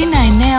Αθήνα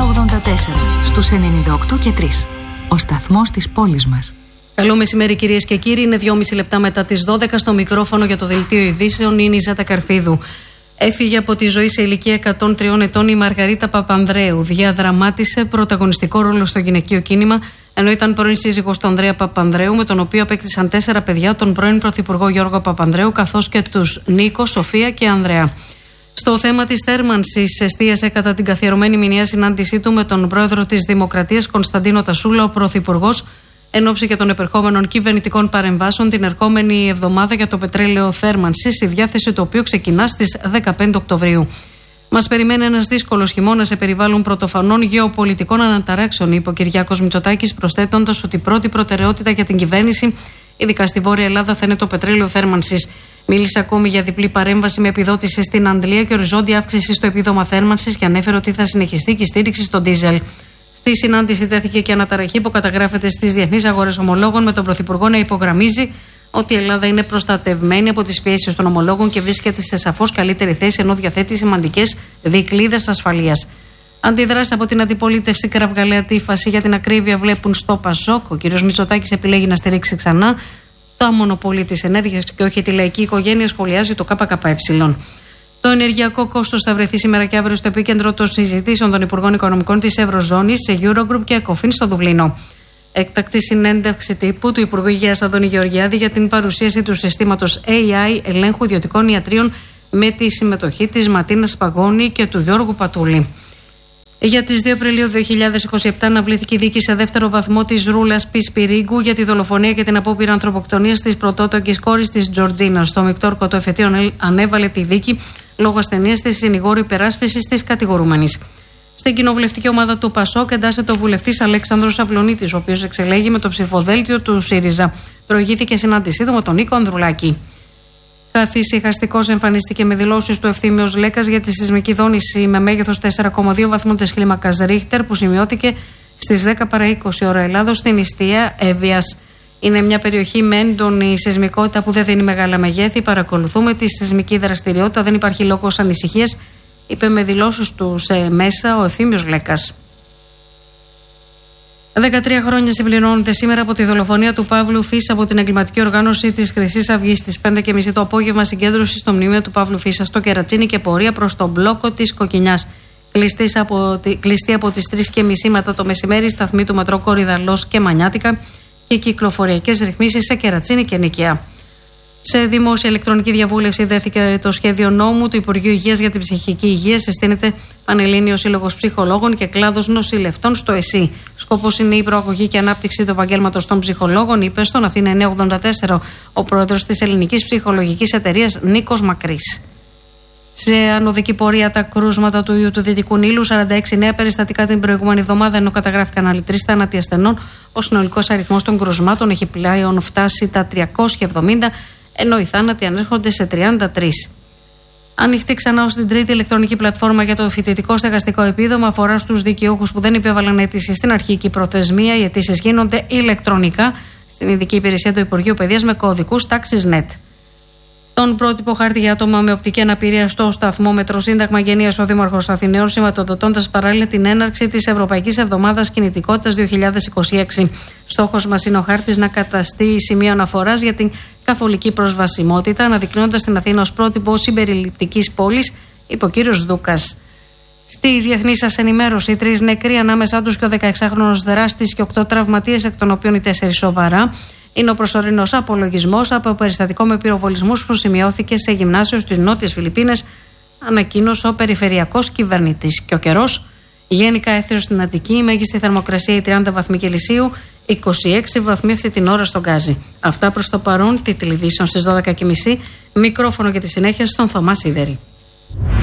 984 στους 98 και 3. Ο σταθμός της πόλης μας. Καλό μεσημέρι, κυρίες και κύριοι. Είναι 2,5 λεπτά μετά τις 12. Στο μικρόφωνο για το δελτίο ειδήσεων είναι η Ζάτα Καρπίδου. Έφυγε από τη ζωή σε ηλικία 103 ετών η Μαργαρίτα Παπανδρέου. Διαδραμάτισε πρωταγωνιστικό ρόλο στο γυναικείο κίνημα, ενώ ήταν πρώην σύζυγος του Ανδρέα Παπανδρέου, με τον οποίο απέκτησαν 4 παιδιά, τον πρώην πρωθυπουργό Γιώργο Παπανδρέου, καθώς και τους Νίκο, Σοφία και Ανδρέα. Στο θέμα της θέρμανσης εστίασε κατά την καθιερωμένη μηνιαία συνάντησή του με τον πρόεδρο της Δημοκρατίας Κωνσταντίνο Τασούλα, ο πρωθυπουργός, εν ώψη και των επερχόμενων κυβερνητικών παρεμβάσεων την ερχόμενη εβδομάδα για το πετρέλαιο θέρμανσης, η διάθεση του οποίου ξεκινά στις 15 Οκτωβρίου. Μας περιμένει ένας δύσκολος χειμώνας σε περιβάλλον πρωτοφανών γεωπολιτικών αναταράξεων, είπε ο Κυριάκος Μητσοτάκης, προσθέτοντας ότι η πρώτη προτεραιότητα για την κυβέρνηση, ειδικά στη Βόρεια Ελλάδα, θα είναι το πετρέλαιο θέρμανσης. Μίλησε ακόμη για διπλή παρέμβαση με επιδότηση στην Αντλία και οριζόντια αύξηση στο επίδομα θέρμανσης και ανέφερε ότι θα συνεχιστεί και η στήριξη στον ντίζελ. Στη συνάντηση τέθηκε και αναταραχή που καταγράφεται στις διεθνείς αγορές ομολόγων, με τον Πρωθυπουργό να υπογραμμίζει ότι η Ελλάδα είναι προστατευμένη από τις πιέσεις των ομολόγων και βρίσκεται σε σαφώς καλύτερη θέση, ενώ διαθέτει σημαντικές δικλείδες ασφαλείας. Αντιδράσεις από την αντιπολίτευση κραυγαλαία τύφαση για την ακρίβεια βλέπουν στο Πασόκ. Ο κ. Μητσοτάκης επιλέγει να στηρίξει ξανά το μονοπόλι της ενέργειας και όχι τη λαϊκή οικογένεια, σχολιάζει το ΚΚΕ. Το ενεργειακό κόστος θα βρεθεί σήμερα και αύριο στο επίκεντρο των συζητήσεων των Υπουργών Οικονομικών της Ευρωζώνης σε Eurogroup και ECOFIN στο Δουβλίνο. Έκτακτη συνέντευξη τύπου του Υπουργού Υγείας Αντώνη Γεωργιάδη για την παρουσίαση του συστήματος AI ελέγχου ιδιωτικών ιατρίων με τη συμμετοχή της Ματίνας Παγώνη και του Γιώργου Πατούλη. Για τις 2 Απριλίου 2027 αναβλήθηκε η δίκη σε δεύτερο βαθμό της Ρούλας Πισπυρίγκου για τη δολοφονία και την απόπειρα ανθρωποκτονίας της πρωτότοκης κόρης της Τζορτζίνα. Το μεικτόρκο το εφετείο ανέβαλε τη δίκη λόγω ασθενείας της συνηγόρου υπεράσπισης της κατηγορούμενης. Στην κοινοβουλευτική ομάδα του ΠΑΣΟΚ εντάσσεται ο βουλευτής Αλέξανδρος Αυλονίτης, ο οποίος εξελέγει με το ψηφοδέλτιο του ΣΥΡΙΖΑ. Προηγήθηκε συνάντησή του με τον Νίκο Ανδρουλάκη. Καθησυχαστικός εμφανίστηκε με δηλώσεις του Ευθύμιος Λέκας για τη σεισμική δόνηση με μέγεθος 4,2 βαθμών της κλίμακας Ρίχτερ που σημειώθηκε στις 10 παρά 20 ώρα Ελλάδος στην νηστεία Εύβοιας. Είναι μια περιοχή με έντονη σεισμικότητα που δεν δίνει μεγάλα μεγέθη. Παρακολουθούμε τη σεισμική δραστηριότητα, δεν υπάρχει λόγος ανησυχίας, είπε με δηλώσεις του σε μέσα ο Ευθύμιος Λέκας. 13 χρόνια συμπληρώνονται σήμερα από τη δολοφονία του Παύλου Φίσα από την εγκληματική οργάνωση της Χρυσής Αυγής. Στις 5:30 το απόγευμα, συγκέντρωση στο μνημείο του Παύλου Φίσα στο Κερατσίνι και πορεία προς τον μπλόκο της Κοκκινιάς. Κλειστή από τις 3:30 μετά το μεσημέρι, σταθμή του μετρό Κορυδαλός και Μανιάτικα και κυκλοφοριακές ρυθμίσεις σε Κερατσίνι και Νικαία. Σε δημόσια ηλεκτρονική διαβούλευση δέθηκε το σχέδιο νόμου του Υπουργείου Υγείας για την ψυχική υγεία. Συστήνεται Πανελλήνιος Σύλλογος Ψυχολόγων και Κλάδος Νοσηλευτών στο ΕΣΥ. Σκοπός είναι η προαγωγή και ανάπτυξη του επαγγέλματος των ψυχολόγων, είπε στον Αθήνα 984 ο πρόεδρος της Ελληνικής Ψυχολογικής Εταιρείας Νίκος Μακρύς. Σε ανωδική πορεία τα κρούσματα του ιού του Δυτικού Νείλου, 46 νέα περιστατικά την προηγούμενη εβδομάδα, ενώ καταγράφηκαν άλλοι 3 θάνατοι ασθενών. Ο συνολικός αριθμός των κρούσματων έχει πλέον φτάσει τα 370, ενώ οι θάνατοι ανέρχονται σε 33. Ανοιχτή ξανά ως την τρίτη ηλεκτρονική πλατφόρμα για το φοιτητικό στεγαστικό επίδομα, αφορά στους δικαιούχους που δεν υπέβαλαν αίτηση στην αρχική προθεσμία. Οι αιτήσεις γίνονται ηλεκτρονικά στην ειδική υπηρεσία του Υπουργείου Παιδείας με κωδικούς TaxisNet. Τον πρότυπο χάρτη για άτομα με οπτική αναπηρία στο σταθμό Μετροσύνταγμα Γενίας ο Δήμαρχος Αθηναίων, σηματοδοτώντας παράλληλα την έναρξη της Ευρωπαϊκής Εβδομάδας Κινητικότητας 2026. Στόχος μας είναι ο χάρτης να καταστεί σημείο αναφοράς για την καθολική προσβασιμότητα, αναδεικνύοντας την Αθήνα ως πρότυπο συμπεριληπτικής πόλης, είπε ο κύριος Δούκας. Στη διεθνή σας ενημέρωση, 3 νεκροί, ανάμεσά τους και ο 16χρονος δράστης και 8 τραυματίες, εκ των οποίων οι 4 σοβαρά. Είναι ο προσωρινός απολογισμός από περιστατικό με πυροβολισμούς που σημειώθηκε σε γυμνάσιο στις Νότιες Φιλιππίνες, ανακοίνωσε ο περιφερειακός κυβερνητής. Και ο καιρός, γενικά έθριο στην Αττική, η μέγιστη θερμοκρασία 30 βαθμοί Κελσίου, 26 βαθμοί αυτή την ώρα στον Γκάζι. Αυτά προς το παρόν, τη τηλεδιήσεων στις 12:30, μικρόφωνο για τη συνέχεια στον Θωμά Σίδερη.